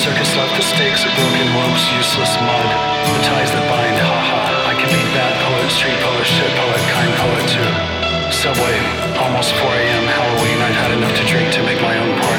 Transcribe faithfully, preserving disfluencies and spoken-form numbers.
circus left the stakes of broken ropes, useless mud, the ties that bind, haha. I can be bad poet, street poet, shit poet, kind poet too. Subway, almost four a.m. Halloween, I'd had enough to drink to make my own part.